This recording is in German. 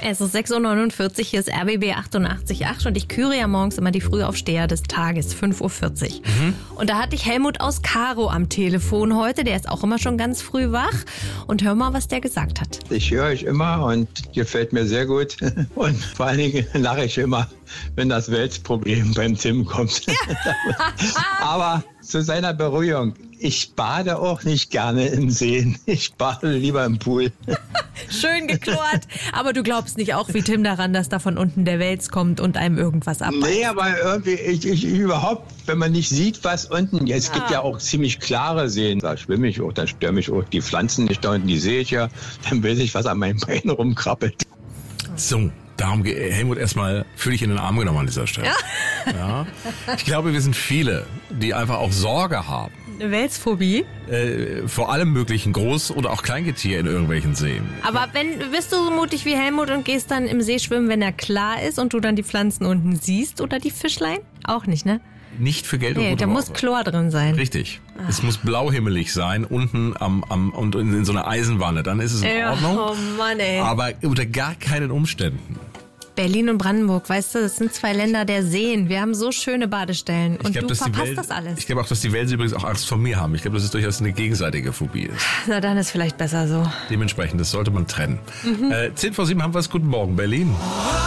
Es ist 6.49 Uhr, hier ist RBB 88.8 und ich küre ja morgens immer die Frühaufsteher des Tages, 5.40 Uhr. Und da hatte ich Helmut aus Karo am Telefon heute, der ist auch immer schon ganz früh wach. Und hör mal, was der gesagt hat. Ich höre euch immer und gefällt mir sehr gut. Und vor allen Dingen lache ich immer, wenn das Weltproblem beim Tim kommt. Aber zu seiner Beruhigung, ich bade auch nicht gerne in Seen. Ich bade lieber im Pool. Schön geklort. Aber du glaubst nicht auch wie Tim daran, dass da von unten der Wels kommt und einem irgendwas abbeißt? Nee, aber irgendwie, ich überhaupt, wenn man nicht sieht, was unten, es gibt ja auch ziemlich klare Seen. Da schwimme ich auch, da stören mich auch die Pflanzen nicht da unten, die sehe ich ja. Dann weiß ich, was an meinen Beinen rumkrabbelt. So. Darum, Helmut, erstmal fühle ich in den Arm genommen an dieser Stelle. Ja. Ich glaube, wir sind viele, die einfach auch Sorge haben. Eine Welsphobie? Vor allem möglichen Groß- oder auch Kleingetier in irgendwelchen Seen. Aber bist du so mutig wie Helmut und gehst dann im See schwimmen, wenn er klar ist und du dann die Pflanzen unten siehst oder die Fischlein? Auch nicht, ne? Nicht für Geld und Nee, da muss Chlor drin sein. Richtig. Es muss blauhimmelig sein, unten und in so einer Eisenwanne. Dann ist es in Ordnung. Oh Mann, ey. Aber unter gar keinen Umständen. Berlin und Brandenburg, weißt du, das sind zwei Länder der Seen. Wir haben so schöne Badestellen und du verpasst das alles. Ich glaube auch, dass die Wels übrigens auch Angst vor mir haben. Ich glaube, dass es durchaus eine gegenseitige Phobie ist. Na, dann ist vielleicht besser so. Dementsprechend, das sollte man trennen. 6:50 haben wir es. Guten Morgen, Berlin.